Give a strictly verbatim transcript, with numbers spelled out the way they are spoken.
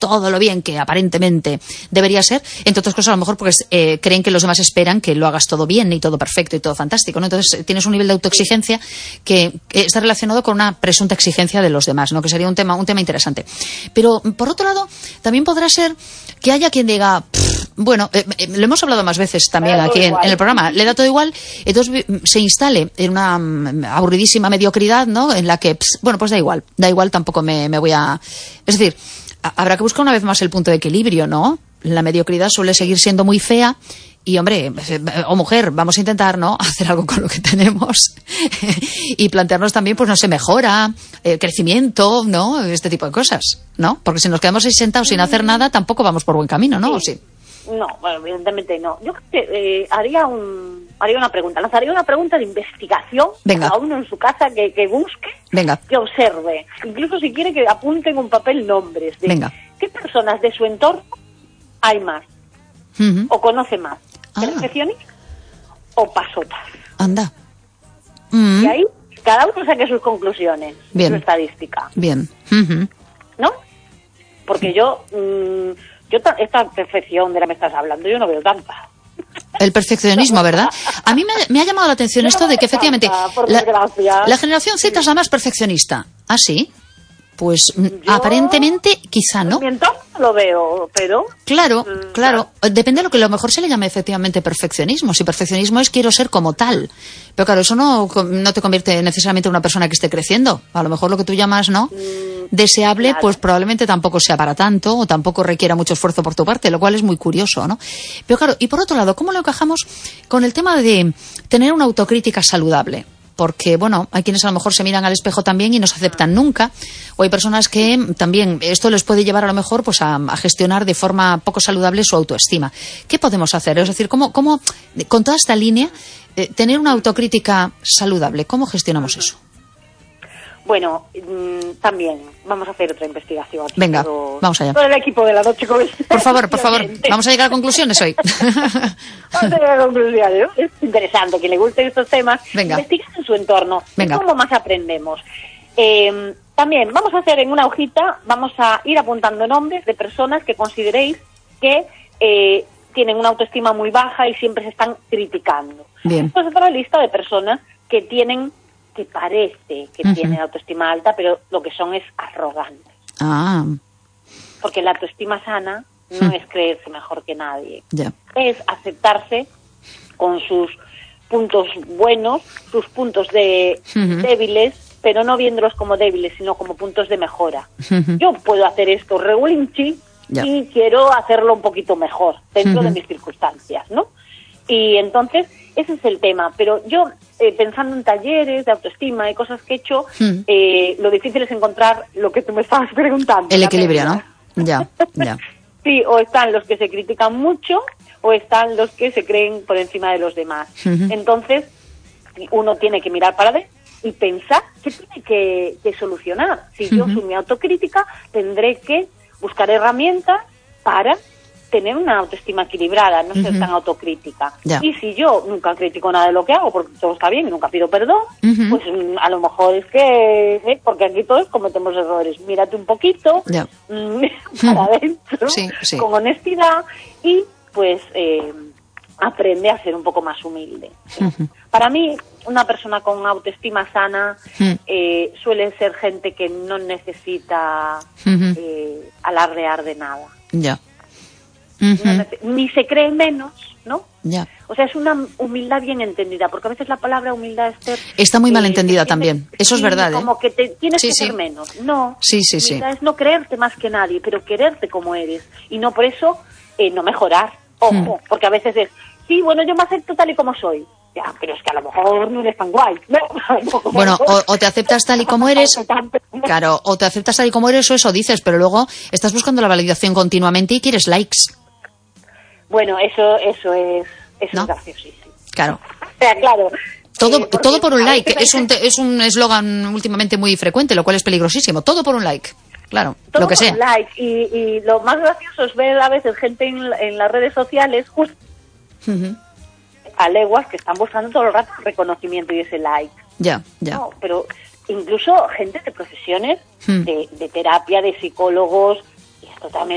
todo lo bien que aparentemente debería ser, entre otras cosas a lo mejor porque eh, creen que los demás esperan que lo hagas todo bien y todo perfecto y todo fantástico, ¿no? Entonces tienes un nivel de autoexigencia que, que está relacionado con una presunta exigencia de los demás, ¿no? Que sería un tema, un tema interesante. Pero por otro lado, también podrá ser que haya quien diga, bueno, eh, eh, lo hemos hablado más veces también aquí en, en el programa, le da todo igual, entonces se instale en una um, aburridísima mediocridad, ¿no? En la que, pss, bueno, pues da igual, da igual, tampoco me, me voy a... Es decir, a, habrá que buscar una vez más el punto de equilibrio, ¿no? La mediocridad suele seguir siendo muy fea y, hombre, o mujer, vamos a intentar, ¿no?, hacer algo con lo que tenemos y plantearnos también, pues no sé, mejora, eh, crecimiento, ¿no? Este tipo de cosas, ¿no? Porque si nos quedamos ahí sentados sin hacer nada, tampoco vamos por buen camino, ¿no? ¿O sí? No, bueno, evidentemente no. Yo creo que eh, haría un haría una pregunta, lanzaría una pregunta de investigación. Venga. A uno en su casa que, que busque, Venga. que observe, incluso si quiere que apunte en un papel nombres de Venga. qué personas de su entorno hay más, Uh-huh. o conoce más, Ah. perfeccionistas o pasotas. Anda. Mm. Y ahí cada uno saque sus conclusiones, Bien. su estadística, Bien. Uh-huh. ¿no? Porque yo, mmm, yo ta- esta perfección de la que me estás hablando, yo no veo tanta. El perfeccionismo, ¿verdad? A mí me, me ha llamado la atención esto de que efectivamente Por la, desgracia. la generación Z es la más perfeccionista. ¿Ah, sí? Pues mm, Yo- aparentemente quizá no. En mi entorno lo veo, pero... Claro, Mm, claro. Depende de lo que a lo mejor se le llame efectivamente perfeccionismo. Si perfeccionismo es quiero ser como tal. Pero claro, eso no, no te convierte necesariamente en una persona que esté creciendo. A lo mejor lo que tú llamas, ¿no?, deseable, claro. pues probablemente tampoco sea para tanto o tampoco requiera mucho esfuerzo por tu parte, lo cual es muy curioso, ¿no? Pero claro, y por otro lado, ¿cómo lo encajamos con el tema de tener una autocrítica saludable? Porque, bueno, hay quienes a lo mejor se miran al espejo también y no se aceptan nunca, o hay personas que también esto les puede llevar a lo mejor pues a, a gestionar de forma poco saludable su autoestima. ¿Qué podemos hacer? Es decir, ¿cómo, cómo con toda esta línea, eh, tener una autocrítica saludable? ¿Cómo gestionamos eso? Bueno, mmm, también vamos a hacer otra investigación. Aquí Venga, todo, vamos allá. Todo el equipo de la noche con el- Por favor, por favor, vamos a llegar a conclusiones hoy. Vamos a llegar a conclusiones, ¿no? Es interesante, que le gusten estos temas. Venga. Investigar en su entorno. Venga. ¿Cómo más aprendemos? Eh, también vamos a hacer en una hojita, vamos a ir apuntando nombres de personas que consideréis que eh, tienen una autoestima muy baja y siempre se están criticando. Bien. Esto es otra lista de personas que tienen, que parece que Ujú. tienen autoestima alta, pero lo que son es arrogantes. Ah, Porque la autoestima sana no Hmm. es creerse mejor que nadie. ya. Es aceptarse con sus puntos buenos, sus puntos de Ujú. débiles, pero no viéndolos como débiles, sino como puntos de mejora. Ujú. Yo puedo hacer esto regulinchi Ya. y quiero hacerlo un poquito mejor dentro Ujú. de mis circunstancias, ¿no? Y entonces, ese es el tema. Pero yo, eh, pensando en talleres de autoestima y cosas que he hecho, Hmm. eh, lo difícil es encontrar lo que tú me estabas preguntando. El la equilibrio, medida. ¿no? Ya, ya. Sí, o están los que se critican mucho o están los que se creen por encima de los demás. Ujú. Entonces, uno tiene que mirar para adentro y pensar qué tiene que, que solucionar. Si yo Ujú. soy mi autocrítica, tendré que buscar herramientas para tener una autoestima equilibrada, no ser Ujú. tan autocrítica. Ya. Y si yo nunca critico nada de lo que hago, porque todo está bien y nunca pido perdón, Ujú. pues mm, a lo mejor es que, ¿eh? porque aquí todos cometemos errores. Mírate un poquito, Ya. mm, para adentro, Sí, sí. con honestidad y pues eh, aprende a ser un poco más humilde. Ujú. Para mí, una persona con autoestima sana Mm. eh, suele ser gente que no necesita Ujú. eh, alardear de nada. Ya. No Ujú. nece- ni se cree menos, ¿no? Ya. O sea, es una humildad bien entendida, porque a veces la palabra humildad, Esther, Está muy mal eh, entendida se tiene- también. Eso es sí, verdad, ¿eh? Como que te tienes Sí, que sí. ser menos. No. Sí, sí, sí. Humildad es no creerte más que nadie, pero quererte como eres. Y no por eso eh, no mejorar. Ojo, Hmm. porque a veces es, sí, bueno, yo me acepto tal y como soy. Ya, pero es que a lo mejor no eres tan guay. No, Bueno, o, o te aceptas tal y como eres, claro, o te aceptas tal y como eres o eso dices, pero luego estás buscando la validación continuamente y quieres likes. Bueno, eso, eso es, eso ¿No? es graciosísimo. Claro. O sea, claro. Todo, eh, porque todo por un a like. veces Es hay un, te- es un eslogan últimamente muy frecuente, lo cual es peligrosísimo. Todo por un like. Claro, todo lo que por sea. likes. Y, y lo más gracioso es ver a veces gente en, en las redes sociales justo Ujú. a leguas que están buscando todo el rato reconocimiento y ese like. Ya, ya. No, pero incluso gente de profesiones Hmm. de, de terapia, de psicólogos, y esto también